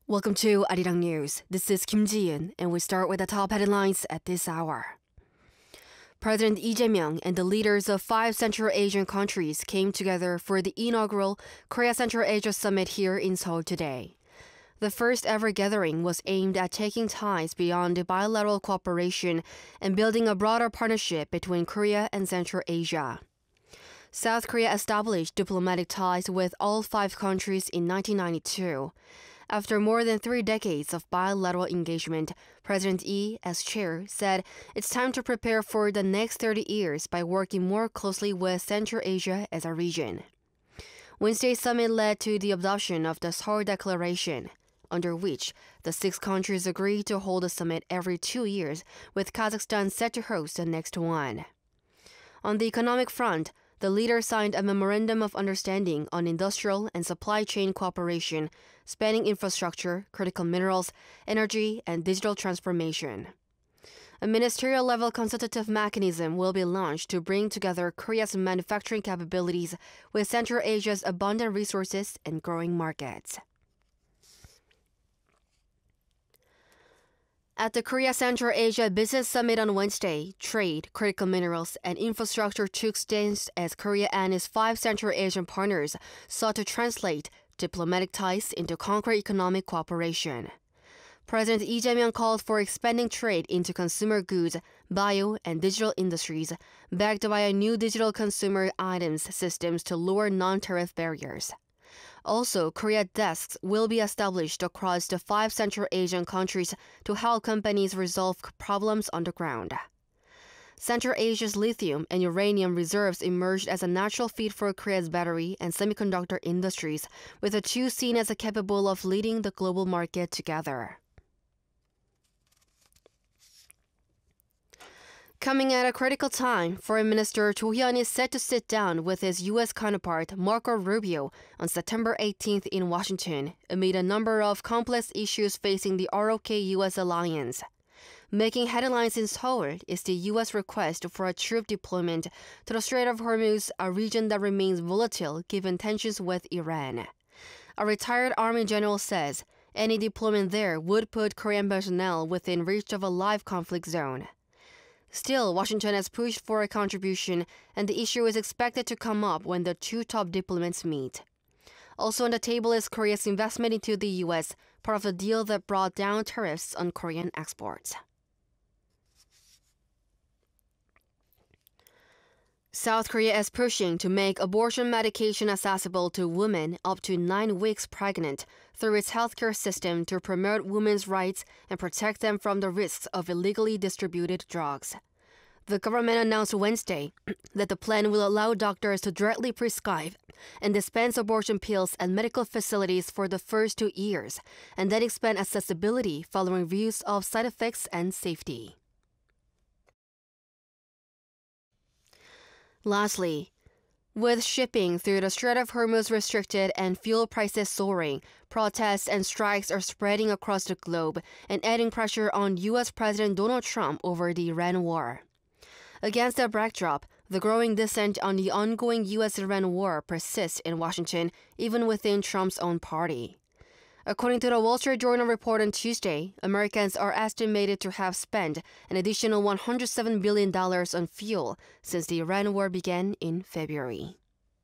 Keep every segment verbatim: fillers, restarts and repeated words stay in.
Welcome to Arirang News. This is Kim Ji-eun, and we start with the top headlines at this hour. President Lee Jae-myung and the leaders of five Central Asian countries came together for the inaugural Korea Central Asia Summit here in Seoul today. The first ever gathering was aimed at taking ties beyond bilateral cooperation and building a broader partnership between Korea and Central Asia. South Korea established diplomatic ties with all five countries in nineteen ninety-two. After more than three decades of bilateral engagement, President Lee, as chair, said it's time to prepare for the next thirty years by working more closely with Central Asia as a region. Wednesday's summit led to the adoption of the Seoul Declaration, under which the six countries agreed to hold a summit every two years, with Kazakhstan set to host the next one. On the economic front, the leaders signed a memorandum of understanding on industrial and supply chain cooperation, spanning infrastructure, critical minerals, energy, and digital transformation. A ministerial-level consultative mechanism will be launched to bring together Korea's manufacturing capabilities with Central Asia's abundant resources and growing markets. At the Korea Central Asia Business Summit on Wednesday, trade, critical minerals, and infrastructure took stands as Korea and its five Central Asian partners sought to translate diplomatic ties into concrete economic cooperation. President Lee Jae-myung called for expanding trade into consumer goods, bio, and digital industries, backed by a new digital consumer items systems to lower non-tariff barriers. Also, Korea desks will be established across the five Central Asian countries to help companies resolve problems on the ground. Central Asia's lithium and uranium reserves emerged as a natural fit for Korea's battery and semiconductor industries, with the two seen as capable of leading the global market together. Coming at a critical time, Foreign Minister Cho Hyun is set to sit down with his U S counterpart Marco Rubio on September eighteenth in Washington, amid a number of complex issues facing the R O K-U S alliance. Making headlines in Seoul is the U S request for a troop deployment to the Strait of Hormuz, a region that remains volatile given tensions with Iran. A retired Army general says any deployment there would put Korean personnel within reach of a live conflict zone. Still, Washington has pushed for a contribution, and the issue is expected to come up when the two top diplomats meet. Also on the table is Korea's investment into the U S, part of the deal that brought down tariffs on Korean exports. South Korea is pushing to make abortion medication accessible to women up to nine weeks pregnant through its healthcare system to promote women's rights and protect them from the risks of illegally distributed drugs. The government announced Wednesday that the plan will allow doctors to directly prescribe and dispense abortion pills at medical facilities for the first two years, and then expand accessibility following reviews of side effects and safety. Lastly, with shipping through the Strait of Hormuz restricted and fuel prices soaring, protests and strikes are spreading across the globe and adding pressure on U S President Donald Trump over the Iran war. Against that backdrop, the growing dissent on the ongoing U S-Iran war persists in Washington, even within Trump's own party. According to the Wall Street Journal report on Tuesday, Americans are estimated to have spent an additional one hundred seven billion dollars on fuel since the Iran war began in February.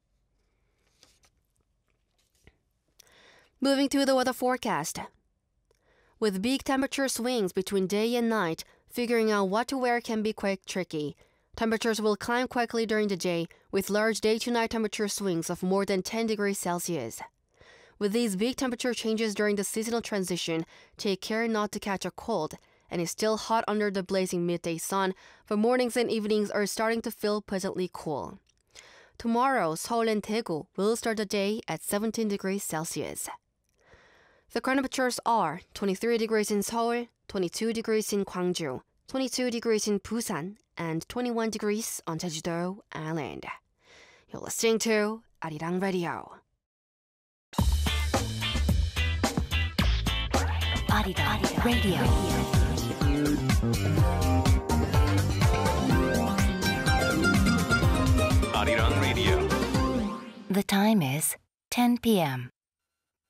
Moving to the weather forecast. With big temperature swings between day and night, figuring out what to wear can be quite tricky. Temperatures will climb quickly during the day, with large day-to-night temperature swings of more than ten degrees Celsius. With these big temperature changes during the seasonal transition, take care not to catch a cold, and it's still hot under the blazing midday sun, but mornings and evenings are starting to feel pleasantly cool. Tomorrow, Seoul and Daegu will start the day at seventeen degrees Celsius. The current temperatures are twenty-three degrees in Seoul, twenty-two degrees in Gwangju, twenty-two degrees in Busan, and twenty-one degrees on Jeju-do Island. You're listening to Arirang Radio. Arirang Radio. Arirang Radio. The time is ten p m